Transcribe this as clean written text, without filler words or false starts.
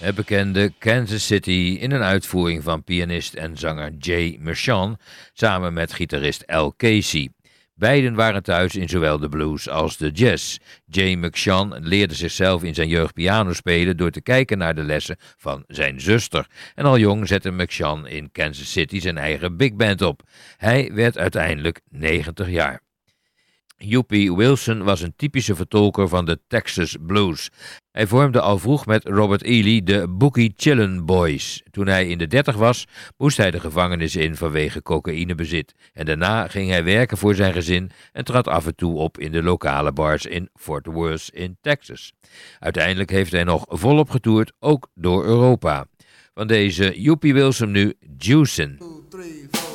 Het bekende Kansas City in een uitvoering van pianist en zanger Jay Mershon samen met gitarist Al Casey. Beiden waren thuis in zowel de blues als de jazz. Jay Mershon leerde zichzelf in zijn jeugd piano spelen door te kijken naar de lessen van zijn zuster. En al jong zette Mershon in Kansas City zijn eigen big band op. Hij werd uiteindelijk 90 jaar. Huppy Wilson was een typische vertolker van de Texas blues. Hij vormde al vroeg met Robert Ely de Bookie Chillin' Boys. Toen hij in de 30 was, moest hij de gevangenis in vanwege cocaïnebezit. En daarna ging hij werken voor zijn gezin en trad af en toe op in de lokale bars in Fort Worth in Texas. Uiteindelijk heeft hij nog volop getoerd, ook door Europa. Van deze Huppy Wilson nu Juicin'.